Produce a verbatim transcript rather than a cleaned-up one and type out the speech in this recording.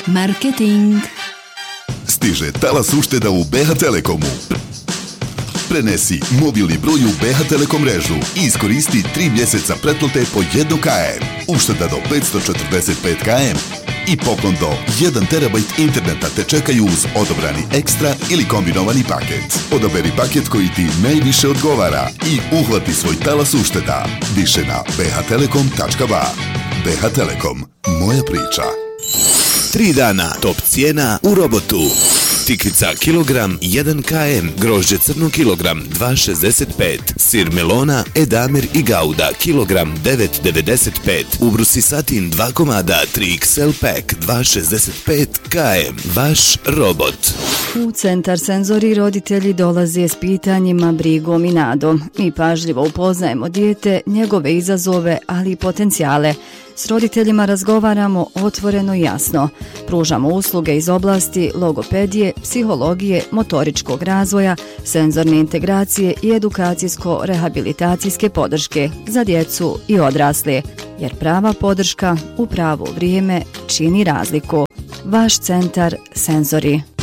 Marketing. Stiže talas ušteda u B H Telekomu. Prenesi mobilni broj u B H Telekom mrežu i iskoristi tri mjeseca pretplate po jedan kilometar. Ušteda do petsto četrdeset pet kilometara i poklon do jedan terabajt interneta te čekaju uz odabrani ekstra ili kombinovani paket. Odaberi paket koji ti najviše odgovara i uhvati svoj talas ušteda. Više na b h telekom tačka b a. B H Telekom. Moja priča. Tri dana top cijena u Robotu. Tikvica kilogram jedan kilogram, grožđe crno kilogram dva šezdeset pet, sir melona, edamir i gauda kilogram devet devedeset pet, ubrusi satin dva komada tri iks el pack dva šezdeset pet kilograma. Vaš Robot. U Centar Senzori roditelji dolaze s pitanjima, brigom i nadom. Mi pažljivo upoznajemo dijete, njegove izazove, ali i potencijale. S roditeljima razgovaramo otvoreno i jasno. Pružamo usluge iz oblasti logopedije, psihologije, motoričkog razvoja, senzorne integracije i edukacijsko-rehabilitacijske podrške za djecu i odrasle, jer prava podrška u pravo vrijeme čini razliku. Vaš Centar Senzori.